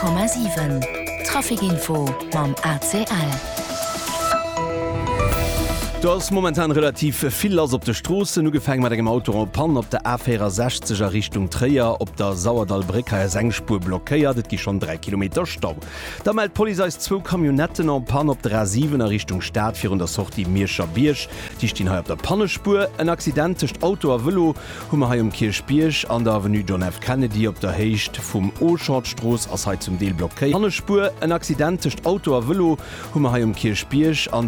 100,7 Trafikinfo mam ACL. Du hast momentan relativ viel Lass op der Straße, nu gefäng mat engem Auto op Pan op der A60er Richtung Träer, op der Sauerdalbrücke Sengspur blockéiert, dat gi schon 3 Kilometer Stau. Da meldt Polizei 2 Kamionetten op Pan op der A7er Richtung Stadt fir der Socht die Mierscher Biersch, die stehen ha op der Pannespur, en accidentecht Auto a Velo, hummer ha um Kirchbiersch an der Avenue John F. Kennedy op der Heicht vum Oschardstroß as he zum Deel blockéiert. Pannespur, en accidentecht Auto a Velo, hummer ha um Kirchbiersch an